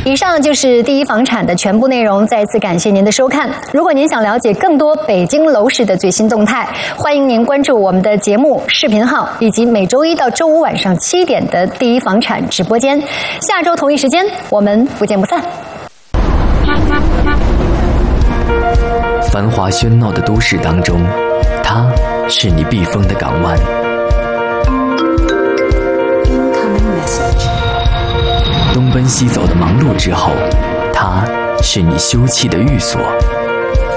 以上就是第一房产的全部内容，再次感谢您的收看。如果您想了解更多北京楼市的最新动态，欢迎您关注我们的节目视频号，以及每周一到周五晚上7点的第一房产直播间。下周同一时间，我们不见不散。 繁华喧闹的都市当中，它是你避风的港湾。东奔西走的忙碌之后，它是你休憩的寓所。